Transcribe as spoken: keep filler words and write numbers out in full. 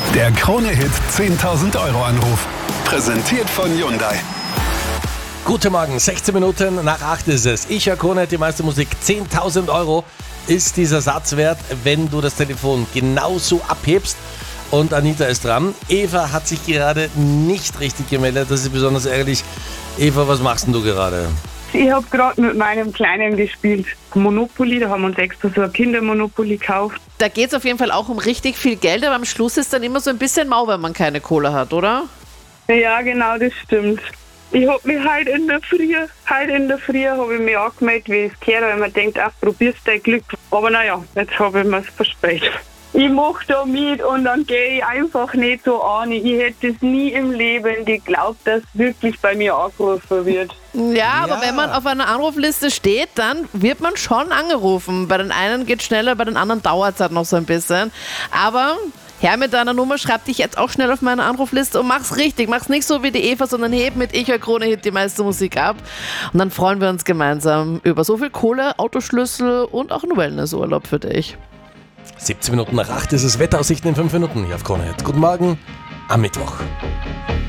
Der Krone-Hit zehntausend Euro Anruf. Präsentiert von Hyundai. Guten Morgen, sechzehn Minuten nach acht ist es. Ich höre Krone, die meiste Musik. zehntausend Euro ist dieser Satz wert, wenn du das Telefon genauso abhebst. Und Anita ist dran. Eva hat sich gerade nicht richtig gemeldet. Das ist besonders ärgerlich. Eva, was machst denn du gerade? Ich habe gerade mit meinem Kleinen gespielt. Monopoly, da haben wir uns extra so ein Kindermonopoly gekauft. Da geht es auf jeden Fall auch um richtig viel Geld, aber am Schluss ist dann immer so ein bisschen mau, wenn man keine Kohle hat, oder? Ja, genau, das stimmt. Ich habe mich halt in der Früh, halt in der Früh habe ich mich angemeldet, wie ich es gehört habe, weil man denkt, ach, probierst dein Glück. Aber naja, jetzt habe ich mir es verspätet. Ich mache da mit und dann gehe ich einfach nicht so an. Ich hätte es nie im Leben geglaubt, dass wirklich bei mir angerufen wird. Ja, aber Ja. wenn man auf einer Anrufliste steht, dann wird man schon angerufen. Bei den einen geht es schneller, bei den anderen dauert es halt noch so ein bisschen. Aber her mit deiner Nummer, schreib dich jetzt auch schnell auf meine Anrufliste und mach's richtig. Mach's nicht so wie die Eva, sondern heb mit Ich höre Krone-Hit die meiste Musik ab. Und dann freuen wir uns gemeinsam über so viel Kohle, Autoschlüssel und auch einen Wellnessurlaub für dich. siebzehn Minuten nach acht ist es. Wetteraussichten in fünf Minuten hier auf Krone-Hit. Guten Morgen am Mittwoch.